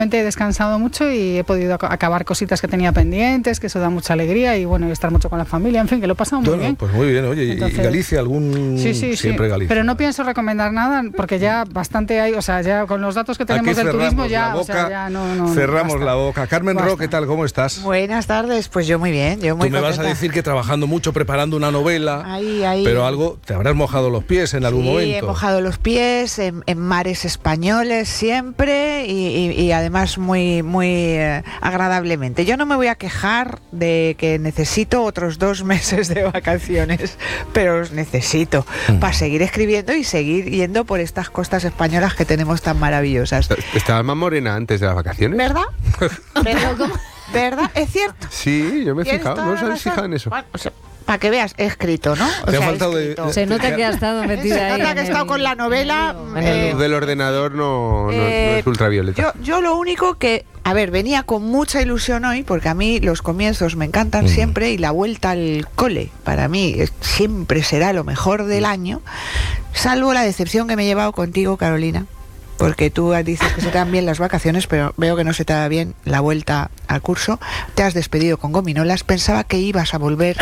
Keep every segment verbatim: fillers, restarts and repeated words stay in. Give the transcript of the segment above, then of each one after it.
He descansado mucho y he podido acabar cositas que tenía pendientes, que eso da mucha alegría, y bueno, y estar mucho con la familia, en fin, que lo he pasado muy bueno, bien. Pues muy bien, oye, Entonces, ¿y Galicia algún...? Sí, sí, siempre sí. Galicia. Pero no pienso recomendar nada, porque ya bastante hay, o sea, ya con los datos que tenemos del turismo ya, o sea, ya no, no cerramos basta. la boca. Carmen Basta. Ro, ¿qué tal? ¿Cómo estás? Buenas tardes, pues yo muy bien, yo muy Tú me contenta. vas a decir que trabajando mucho, preparando una novela, ahí, ahí. pero algo, te habrás mojado los pies en algún sí, momento. he mojado los pies en, en mares españoles siempre, y, y, y además muy, muy eh, agradablemente. Yo no me voy a quejar de que necesito otros dos meses de vacaciones, pero los necesito mm. para seguir escribiendo y seguir yendo por estas costas españolas que tenemos tan maravillosas. ¿Estabas más morena antes de las vacaciones? ¿Verdad? ¿Verdad? ¿Verdad? ¿Es cierto? Sí, yo me he fijado. ¿No os habéis fijado en eso? Bueno, o sea, para que veas, he escrito, ¿no? O Te sea, ha faltado de, de, se nota que ha estado metida se ahí. nota que he estado con la novela. La eh, luz del ordenador no, no, eh, no es ultravioleta. Yo, yo lo único que, a ver, venía con mucha ilusión hoy, porque a mí los comienzos me encantan mm. siempre, y la vuelta al cole, para mí, siempre será lo mejor del año, salvo la decepción que me he llevado contigo, Carolina. Porque tú dices que se te dan bien las vacaciones, pero veo que no se te da bien la vuelta al curso. Te has despedido con gominolas. Pensaba que ibas a volver.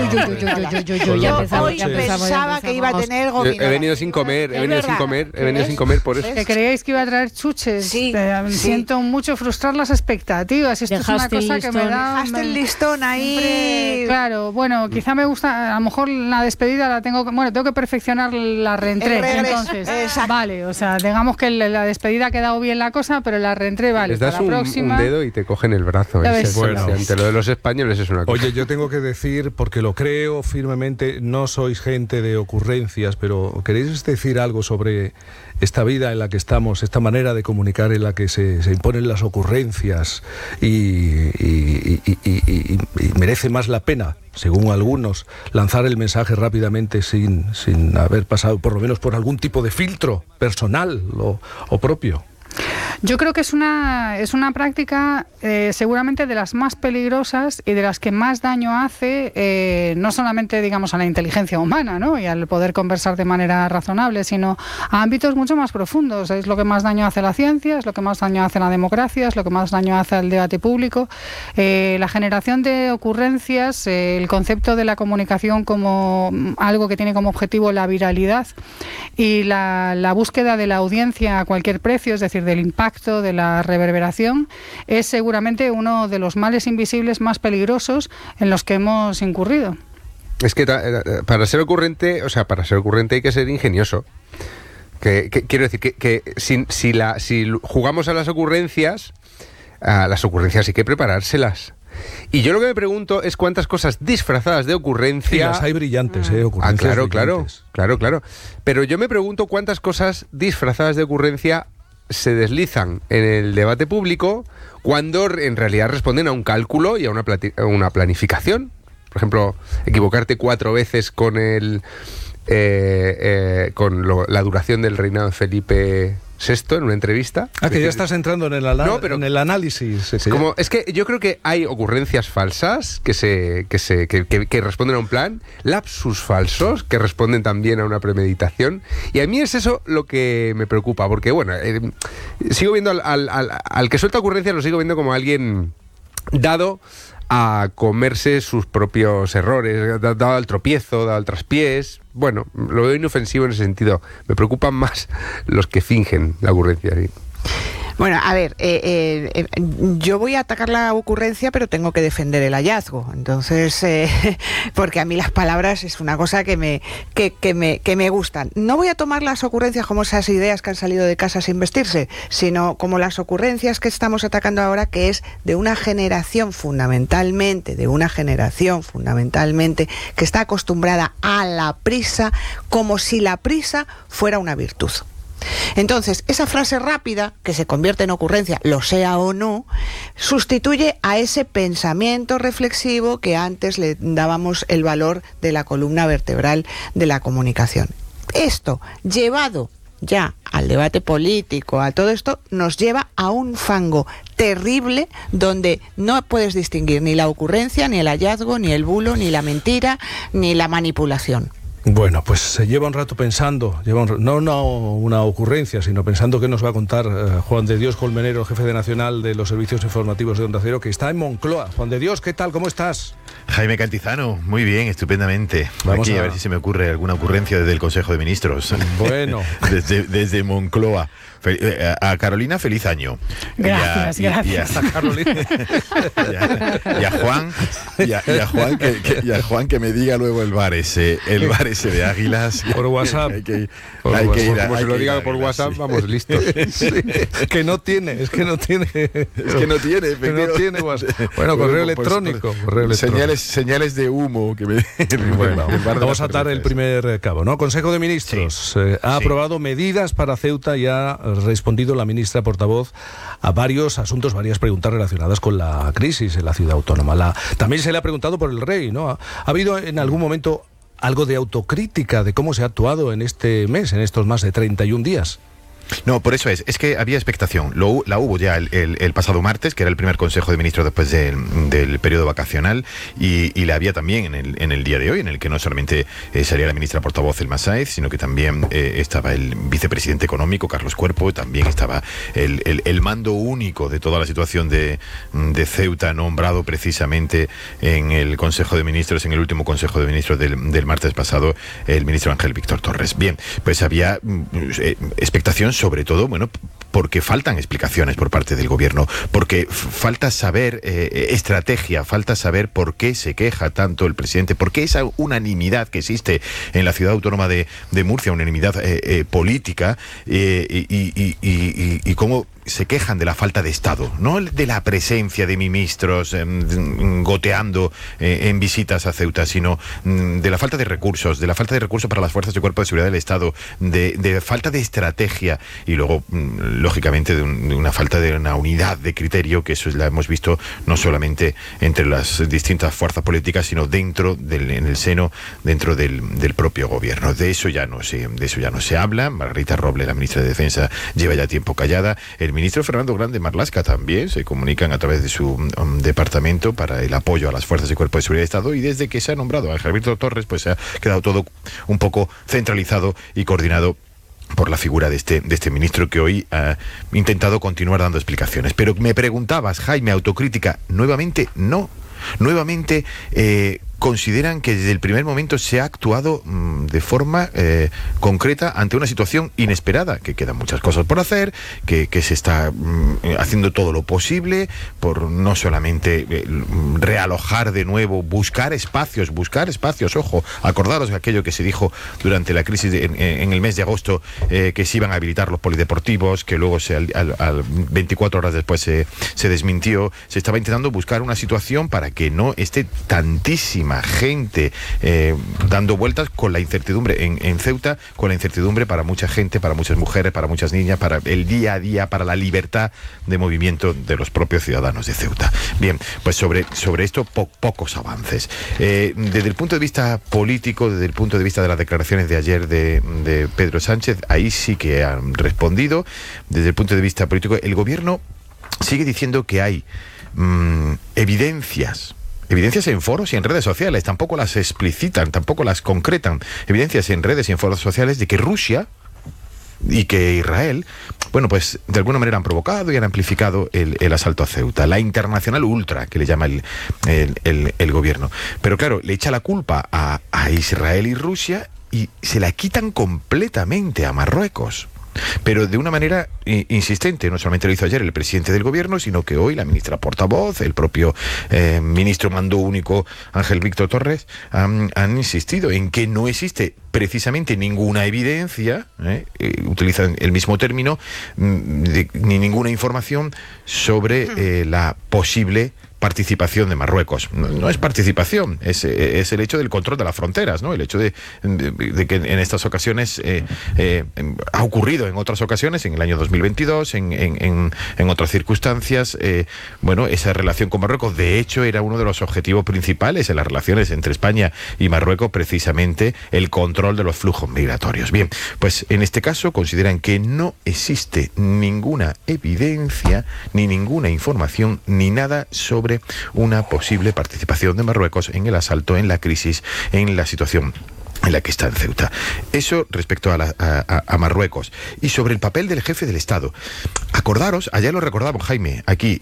Yo hoy pensaba que iba a tener gominolas. He venido sin comer, he venido sin comer, he venido sin comer por eso. ¿Que creíais que iba a traer chuches? Sí. Me sí. siento mucho frustrar las expectativas. Esto es una cosa que me da... Dejaste el listón ahí. Siempre, claro, bueno, quizá me gusta... A lo mejor la despedida la tengo... Bueno, tengo que perfeccionar la reentré. Entonces, exacto. Vale, o sea, digamos que el la despedida ha quedado bien la cosa, pero la reentré, vale. Les das para la un, próxima... un dedo y te cogen el brazo. Es bueno. Ante lo de los españoles es una cosa. Oye, yo tengo que decir, porque lo creo firmemente, no sois gente de ocurrencias, pero ¿queréis decir algo sobre esta vida en la que estamos, esta manera de comunicar en la que se, se imponen las ocurrencias y, y, y, y, y, y merece más la pena, según algunos, lanzar el mensaje rápidamente sin, sin haber pasado por lo menos por algún tipo de filtro personal o, o propio? Yo creo que es una, es una práctica eh, seguramente de las más peligrosas y de las que más daño hace, eh, no solamente, digamos, a la inteligencia humana, ¿no?, y al poder conversar de manera razonable, sino a ámbitos mucho más profundos. Es lo que más daño hace a la ciencia, es lo que más daño hace a la democracia, es lo que más daño hace al debate público. Eh, la generación de ocurrencias, eh, el concepto de la comunicación como algo que tiene como objetivo la viralidad y la, la búsqueda de la audiencia a cualquier precio, es decir, del impacto, de la reverberación, es seguramente uno de los males invisibles más peligrosos en los que hemos incurrido. Es que para ser ocurrente, o sea, para ser ocurrente hay que ser ingenioso. Que, que, quiero decir que, que si, si, la, si jugamos a las ocurrencias, a las ocurrencias hay que preparárselas. Y yo lo que me pregunto es cuántas cosas disfrazadas de ocurrencia... Y las hay brillantes, ¿eh? Ocurrencias ah, claro, brillantes. claro, claro, claro. Pero yo me pregunto cuántas cosas disfrazadas de ocurrencia se deslizan en el debate público cuando en realidad responden a un cálculo y a una, plati- a una planificación. Por ejemplo, equivocarte cuatro veces con el eh, eh, con lo, la duración del reinado de Felipe sexto en una entrevista. Ah, que ya estás entrando en el, ana- no, pero en el análisis. Es, como, es que yo creo que hay ocurrencias falsas que se que se que, que, que responden a un plan, lapsus falsos que responden también a una premeditación, y a mí es eso lo que me preocupa, porque bueno, eh, sigo viendo al, al, al, al que suelta ocurrencias, lo sigo viendo como alguien dado a comerse sus propios errores, dado al tropiezo, dado al traspiés. Bueno, lo veo inofensivo en ese sentido. Me preocupan más los que fingen la ocurrencia. ¿Sí? Bueno, a ver, eh, eh, yo voy a atacar la ocurrencia, pero tengo que defender el hallazgo. Entonces, eh, porque a mí las palabras es una cosa que me, que, que, me, que me gustan. No voy a tomar las ocurrencias como esas ideas que han salido de casa sin vestirse, sino como las ocurrencias que estamos atacando ahora, que es de una generación fundamentalmente, de una generación fundamentalmente que está acostumbrada a la prisa, como si la prisa fuera una virtud. Entonces, esa frase rápida, que se convierte en ocurrencia, lo sea o no, sustituye a ese pensamiento reflexivo que antes le dábamos el valor de la columna vertebral de la comunicación. Esto, llevado ya al debate político, a todo esto, nos lleva a un fango terrible donde no puedes distinguir ni la ocurrencia, ni el hallazgo, ni el bulo, ni la mentira, ni la manipulación. Bueno, pues se lleva un rato pensando, lleva un, no una, una ocurrencia, sino pensando qué nos va a contar eh, Juan de Dios Colmenero, jefe de Nacional de los Servicios Informativos de Onda Cero, que está en Moncloa. Juan de Dios, ¿qué tal? ¿Cómo estás? Jaime Cantizano, muy bien, estupendamente. Vamos Aquí a... a ver si se me ocurre alguna ocurrencia desde el Consejo de Ministros. Bueno. desde, desde Moncloa. Fe, eh, a Carolina, feliz año. Gracias, y a, gracias. Y a, y a Carolina. y, a, y a Juan, y a, y a Juan que, que, y a Juan que me diga luego el bar ese, el bar ese de Águilas. Por WhatsApp. Hay que, por hay WhatsApp. que ir a, Como hay se lo que diga ir a por Águilas, WhatsApp, sí. vamos listos. Sí, que no tiene, es que no tiene. Es que no tiene, que no tiene WhatsApp. Bueno, correo electrónico. Pues, correo electrónico. Señales, señales de humo que me. Bueno, el bar de vamos las a atar el cervezas. primer cabo, ¿no? Consejo de Ministros Sí. eh, ha Sí. aprobado medidas para Ceuta y ha respondido la ministra portavoz a varios asuntos, varias preguntas relacionadas con la crisis en la ciudad autónoma. La, también se le ha preguntado por el rey, ¿no? ¿Ha, ha habido en algún momento algo de autocrítica de cómo se ha actuado en este mes, en estos más de treinta y un días? No, por eso es, es que había expectación. Lo, la hubo ya el, el, el pasado martes, que era el primer Consejo de Ministros después del, del periodo vacacional, y, y la había también en el, en el día de hoy, en el que no solamente eh, salía la ministra portavoz Elma Sáez, sino que también eh, estaba el vicepresidente económico, Carlos Cuerpo, también estaba el, el, el mando único de toda la situación de, de Ceuta, nombrado precisamente en el Consejo de Ministros, en el último Consejo de Ministros del, del martes pasado, el ministro Ángel Víctor Torres. Bien, pues había eh, expectación, sobre todo, bueno, porque faltan explicaciones por parte del gobierno, porque falta saber eh, estrategia, falta saber por qué se queja tanto el presidente, por qué esa unanimidad que existe en la ciudad autónoma de, de Murcia, unanimidad eh, eh, política, eh, y, y, y, y, y cómo se quejan de la falta de Estado, no de la presencia de ministros eh, goteando eh, en visitas a Ceuta, sino mm, de la falta de recursos, de la falta de recursos para las fuerzas y cuerpos de seguridad del Estado, de, de falta de estrategia y luego, mm, lógicamente, de, un, de una falta de una unidad de criterio, que eso la hemos visto no solamente entre las distintas fuerzas políticas, sino dentro del, en el seno, dentro del, del propio gobierno. De eso ya no se, de eso ya no se habla. Margarita Robles, la ministra de Defensa, lleva ya tiempo callada. El ministro Fernando Grande Marlaska también se comunican a través de su um, departamento para el apoyo a las fuerzas y cuerpos de seguridad de Estado, y desde que se ha nombrado a Ángel Víctor Torres, pues se ha quedado todo un poco centralizado y coordinado por la figura de este, de este ministro, que hoy ha intentado continuar dando explicaciones. Pero me preguntabas, Jaime, autocrítica, nuevamente no. Nuevamente eh, consideran que desde el primer momento se ha actuado mmm, de forma eh, concreta ante una situación inesperada, que quedan muchas cosas por hacer, que, que se está mmm, haciendo todo lo posible por no solamente eh, realojar de nuevo, buscar espacios, buscar espacios, ojo, acordaros de aquello que se dijo durante la crisis de, en, en el mes de agosto, eh, que se iban a habilitar los polideportivos, que luego se, al, al, al veinticuatro horas después se, se desmintió. Se estaba intentando buscar una situación para que no esté tantísima gente eh, dando vueltas con la incertidumbre en, en Ceuta, con la incertidumbre para mucha gente, para muchas mujeres, para muchas niñas, para el día a día, para la libertad de movimiento de los propios ciudadanos de Ceuta. Bien, pues sobre, sobre esto po pocos avances. Eh, desde el punto de vista político, desde el punto de vista de las declaraciones de ayer de, de Pedro Sánchez, ahí sí que han respondido. Desde el punto de vista político, el gobierno sigue diciendo que hay mmm, evidencias Evidencias en foros y en redes sociales, tampoco las explicitan, tampoco las concretan. Evidencias en redes y en foros sociales de que Rusia y que Israel, bueno, pues de alguna manera han provocado y han amplificado el, el asalto a Ceuta. La internacional ultra, que le llama el, el, el, el gobierno. Pero claro, le echa la culpa a, a Israel y Rusia y se la quitan completamente a Marruecos. Pero de una manera eh, insistente. No solamente lo hizo ayer el presidente del gobierno, sino que hoy la ministra portavoz, el propio eh, ministro mando único Ángel Víctor Torres, um, han insistido en que no existe precisamente ninguna evidencia, eh, eh, utilizan el mismo término, de, ni ninguna información sobre eh, la posible participación de Marruecos. No, no es participación, es, es el hecho del control de las fronteras, ¿no? El hecho de, de, de que en estas ocasiones eh, eh, ha ocurrido en otras ocasiones, en el año dos mil veintidós, en, en, en, en otras circunstancias, eh, bueno, esa relación con Marruecos, de hecho, era uno de los objetivos principales en las relaciones entre España y Marruecos, precisamente el control de los flujos migratorios. Bien, pues en este caso consideran que no existe ninguna evidencia, ni ninguna información, ni nada sobre una posible participación de Marruecos en el asalto, en la crisis, en la situación en la que está en Ceuta. Eso respecto a, la, a, a Marruecos. Y sobre el papel del jefe del Estado. Acordaros, allá lo recordamos, Jaime, aquí,